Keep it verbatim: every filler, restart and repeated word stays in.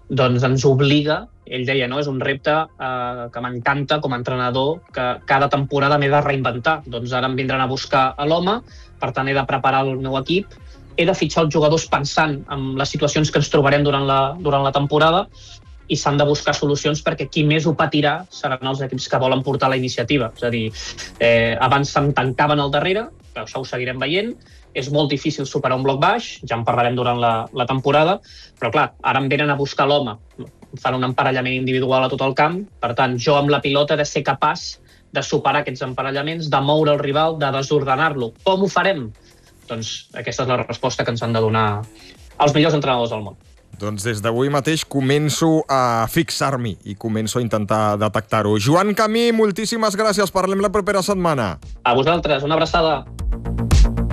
doncs ens obliga, ell deia, no? És un repte eh, que m'encanta com a entrenador, que cada temporada m'he de reinventar. Doncs ara em vindran a buscar a l'home, per tant he de preparar el meu equip, he de fitxar els jugadors pensant en les situacions que ens trobarem durant la, durant la temporada, i s'han de buscar solucions perquè qui més ho patirà seran els equips que volen portar la iniciativa. És a dir, eh, abans se'n tancaven al darrere, però això ho seguirem veient, és molt difícil superar un bloc baix, ja en parlarem durant la, la temporada, però clar, ara em venen a buscar l'home, fan un emparellament individual a tot el camp, per tant, jo amb la pilota he de ser capaç de superar aquests emparellaments, de moure el rival, de desordenar-lo. Com ho farem? Doncs aquesta és la resposta que ens han de donar els millors entrenadors del món. Doncs des d'avui mateix començo a fixar-m'hi i començo a intentar detectar-ho. Joan Camí, moltíssimes gràcies. Parlem la propera setmana. A vosaltres, una abraçada.